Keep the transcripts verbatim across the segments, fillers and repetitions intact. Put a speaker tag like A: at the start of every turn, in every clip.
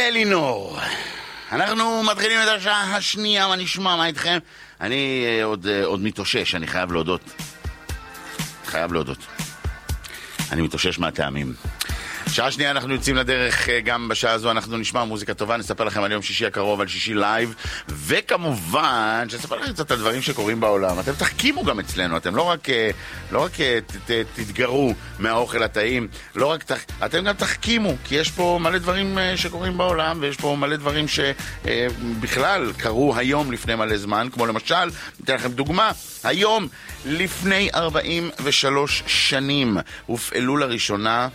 A: אלינור, אנחנו מתחילים את השעה השנייה, מה נשמע, מה איתכם? אני אה, עוד, אה, עוד מתאושש, אני חייב להודות. חייב להודות. אני מתאושש מהטעמים. שעה שנייה אנחנו יוצאים לדרך, גם בשעה הזו אנחנו נשמע מוזיקה טובה, נספר לכם על יום שישי הקרוב, על שישי לייב, וכמובן שנספר לכם קצת על דברים שקורים בעולם. אתם תחכימו גם אצלנו, אתם לא רק, לא רק ת, ת, תתגרו מהאוכל הטעים, לא רק תח... אתם גם תחכימו, כי יש פה מלא דברים שקורים בעולם, ויש פה מלא דברים שבכלל קרו היום לפני מלא זמן, כמו למשל, אתן לכם דוגמה, היום לפני ארבעים ושלוש שנים הופעלו לראשונה,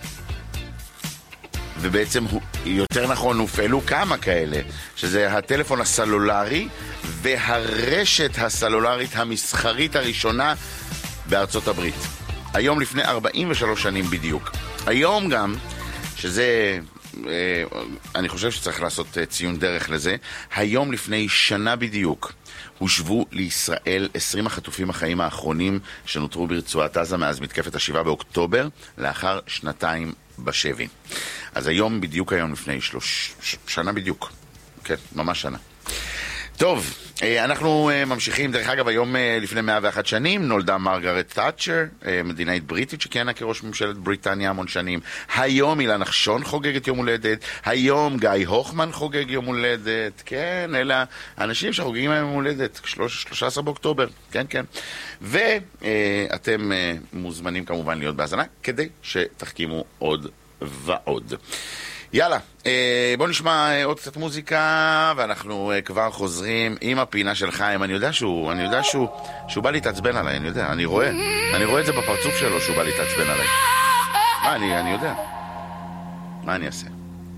A: ובעצם יותר נכון הופעלו כמה כאלה, שזה הטלפון הסלולרי והרשת הסלולרית המסחרית הראשונה בארצות הברית. היום לפני ארבעים ושלוש שנים בדיוק. היום גם, שזה, אני חושב שצריך לעשות ציון דרך לזה, היום לפני שנה בדיוק הושבו לישראל עשרים החטופים החיים האחרונים שנותרו ברצועת עזה מאז מתקפת השבעה באוקטובר, לאחר שנתיים בשבי. אז היום, בדיוק היום לפני שלוש שנה בדיוק. כן, ממש שנה. טוב, אנחנו ממשיכים. דרך אגב, היום לפני מאה ואחת שנים נולדה מרגרט תאצ'ר, מדינאית בריטית שכיהנה כראש ממשלת בריטניה המון שנים. היום אילן נחשון חוגגת יום הולדת. היום גיא הוכמן חוגג יום הולדת. כן, אלה האנשים שחוגגים יום הולדת, שלושה עשר באוקטובר. כן, כן. ואתם מוזמנים כמובן להיות בהאזנה, כדי שתחכימו עוד ועוד. יאללה, בואו נשמע עוד קצת מוזיקה, ואנחנו כבר חוזרים עם הפינה של חיים. אני יודע שהוא, אני יודע שהוא, שהוא בא להתעצבן עליי, אני יודע, אני רואה, אני רואה את זה בפרצוף שלו שהוא בא להתעצבן עליי. מה, אני, אני יודע. מה אני אעשה?